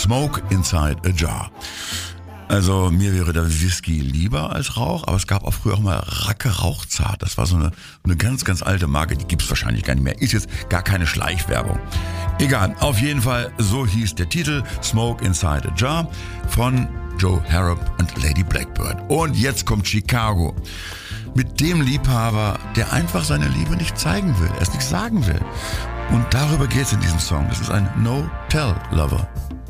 Smoke Inside a Jar. Also mir wäre der Whisky lieber als Rauch, aber es gab auch früher auch mal Racke Rauchzart. Das war so eine ganz, ganz alte Marke, die gibt's wahrscheinlich gar nicht mehr. Ist jetzt gar keine Schleichwerbung. Egal, auf jeden Fall, so hieß der Titel, Smoke Inside a Jar von Joe Harrop und Lady Blackbird. Und jetzt kommt Chicago. Mit dem Liebhaber, der einfach seine Liebe nicht zeigen will, erst nichts sagen will. Und darüber geht's in diesem Song. Das ist ein No-Tell-Lover.